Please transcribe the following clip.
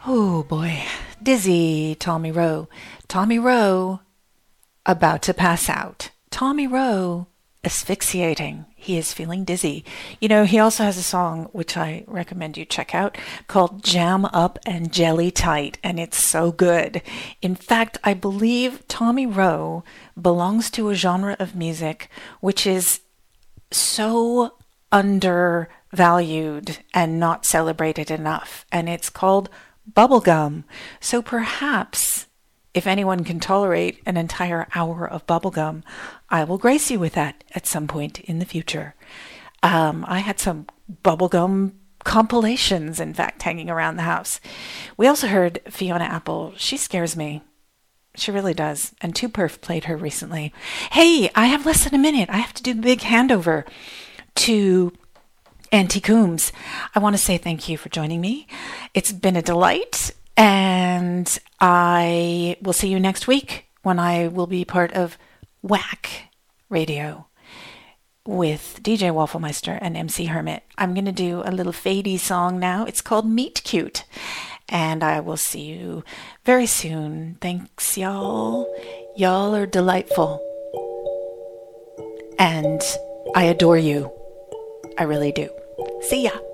Oh boy. Dizzy Tommy Rowe. Tommy Rowe about to pass out. Tommy Rowe asphyxiating. He is feeling dizzy. You know, he also has a song which I recommend you check out called Jam Up and Jelly Tight, and it's so good. In fact, I believe Tommy Rowe belongs to a genre of music which is so undervalued and not celebrated enough, and it's called bubblegum. So perhaps if anyone can tolerate an entire hour of bubblegum, I will grace you with that at some point in the future. I had some bubblegum compilations, in fact, hanging around the house. We also heard Fiona Apple. She scares me. She really does. And 2Perf played her recently. Hey, I have less than a minute. I have to do the big handover to Auntie Coombs. I want to say thank you for joining me. It's been a delight, and I will see you next week when I will be part of Whack Radio with DJ Wafflemeister and MC Hermit. I'm going to do a little fadey song now. It's called Meet Cute, and I will see you very soon. Thanks, y'all. Y'all are delightful, and I adore you. I really do. See ya.